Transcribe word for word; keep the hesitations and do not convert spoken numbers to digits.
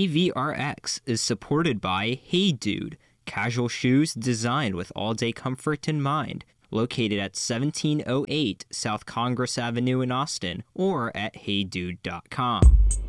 A V R X is supported by Hey Dude, casual shoes designed with all-day comfort in mind, located at seventeen oh eight South Congress Avenue in Austin, or at hey dude dot com.